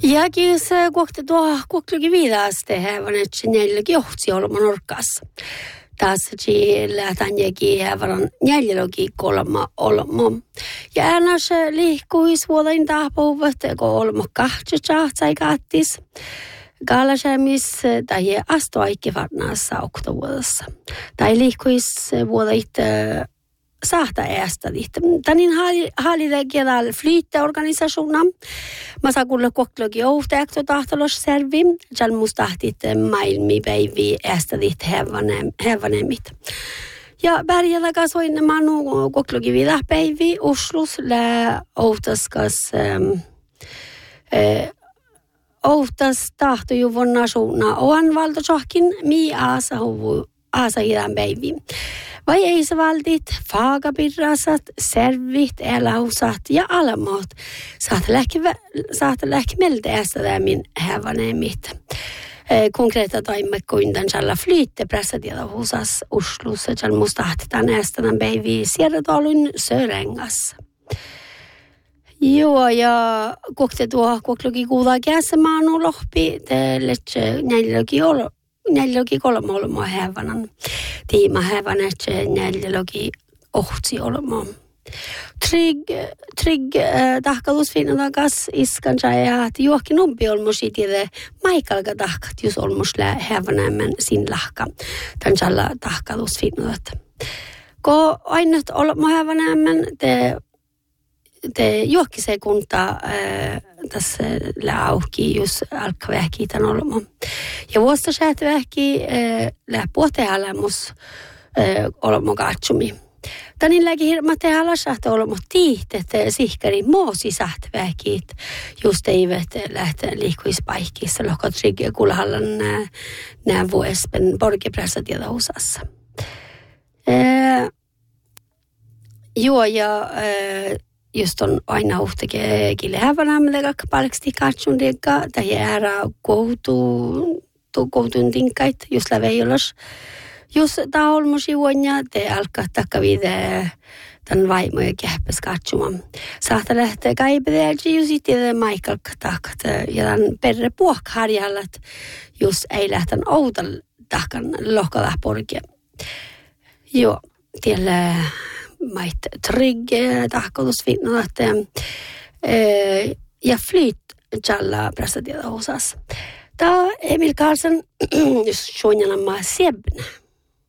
Ja se kohta tuo koklugi viidaste hevan, että neljäkin johti olemaan orkassa. Tässä lähtään jäkin hevan neljäkin kolma olema. Ja aina se liikkuisi vuoden tahpuvat, kun olema kahtsa sai kattis. Gaalasemis tai astoaikki varnaassa oktovuodessa. Tai liikkuisi vuodet saahta äästädit. Tänin hallita kielä flytteorganisationer. Mä saa kuulla koklogi ohtajakto tahtolos servi. Jal mustahtit maailmi päivi äästädit hevanemit. Ja pärjällä kasvoin manu koklogi vidah päivi Oslus lä ohtaskas ohtas tahtojuvon nasuuna oan valtosohkin mi aasa hirän päivi. Vai ei se valtit, faagapirrasat, servit, eläusat ja alamat. Saat lähkimeltä äästädämin hävanemit. Konkreetta toimme kuindan jalla flyttepressat ja husas Oslussa jalla mustahtitaan äästädän päivi Sierradalun Sörengas. Joo, ja kokte tuo koklogi kuudaa käsemaanu lohpi, teille neljäkin kolme olemaan hävanan. Tiima hävän, että neljäkin ohtsi olemaan. Trygg tahkalusfinna takas iskan ja että juokin umpi olmosi tiede maikalka tahkat, jos olmos hävänämmän sin lahka. Tämän jalla tahkalusfinna. Kun aina olemaan hävänämmän, te juokkisee kunta tässä auki, jos alkaa vähkiä tämän olemaan. Ja vuosta säät vähkiä puhtealamus olemaan katsumi. Tänin läki hirma tehdä sähtä olemaan tiihtet sihkari moosi sähtä vähkiä, just eivät lähteä liikkuispaikkiissa, lohkot rikiä kuulhallan nämä vuospen borgepressat ja tausassa. Joo, ja just on aina uhtakin hävänämmellä kakapalksti katsun riikkaa, tai jäädä koutun tinkait, just läveijolas. Jos tämä olmusi vuonna, te alkaa takavide tämän vaimoja kähpäs katsomaan. Saattaa lähteä kaipedelti, jos sitten maikalka takat, ja tämän perre puokharjallat, jos ei lähtän outan takan lohkalla porkia. Joo, tiellä mait trygge tahkotusvinnat ja flyt jalla pressatieda hosas. Tämä Emil Karlsson, jos suunnitelma Sebnä.